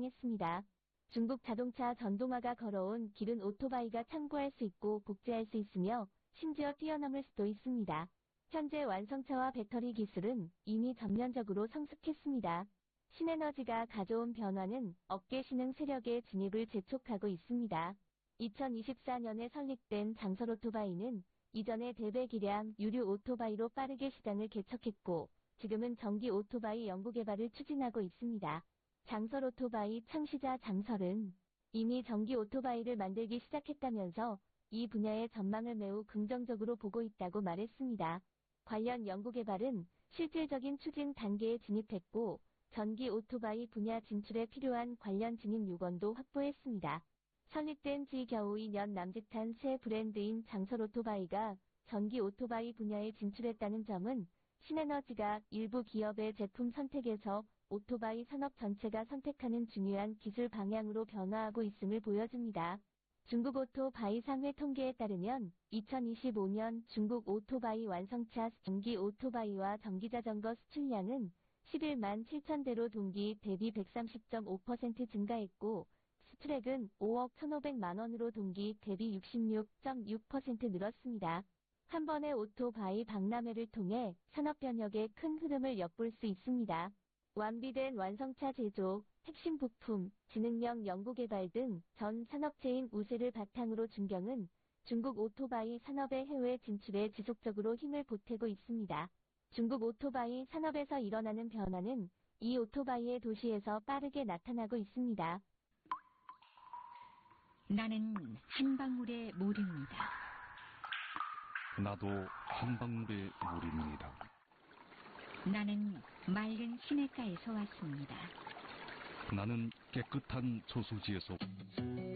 등장했습니다. 중국 자동차 전동화가 걸어온 길은 오토바이가 참고할 수 있고 복제할 수 있으며 심지어 뛰어넘을 수도 있습니다. 현재 완성차와 배터리 기술은 이미 전면적으로 성숙했습니다. 신에너지가 가져온 변화는 업계 신흥 세력의 진입을 재촉하고 있습니다. 2024년에 설립된 장설 오토바이는 이전의 대배 기량 유류 오토바이로 빠르게 시장을 개척했고 지금은 전기 오토바이 연구 개발을 추진하고 있습니다. 장설 오토바이 창시자 장설은 이미 전기 오토바이를 만들기 시작했다면서 이 분야의 전망을 매우 긍정적으로 보고 있다고 말했습니다. 관련 연구 개발은 실질적인 추진 단계에 진입했고 전기 오토바이 분야 진출에 필요한 관련 진입 요건도 확보했습니다. 설립된 지 겨우 2년 남짓한 새 브랜드인 장설 오토바이가 전기 오토바이 분야에 진출했다는 점은 신에너지가 일부 기업의 제품 선택에서 오토바이 산업 전체가 선택하는 중요한 기술 방향으로 변화하고 있음을 보여줍니다. 중국 오토바이 상회 통계에 따르면 2025년 중국 오토바이 완성차 전기 오토바이와 전기자전거 수출량은 11만 7천 대로 동기 대비 130.5% 증가했고 수출액은 5억 1,500만 원으로 동기 대비 66.6% 늘었습니다. 한 번의 오토바이 박람회를 통해 산업 변혁의 큰 흐름을 엿볼 수 있습니다. 완비된 완성차 제조, 핵심 부품, 지능형 연구개발 등 전 산업체인 우세를 바탕으로 중경은 중국 오토바이 산업의 해외 진출에 지속적으로 힘을 보태고 있습니다. 중국 오토바이 산업에서 일어나는 변화는 이 오토바이의 도시에서 빠르게 나타나고 있습니다. 나는 한 방울의 물입니다. 나도 한 방울의 물입니다. 나는 맑은 시냇가에서 왔습니다. 나는 깨끗한 저수지에서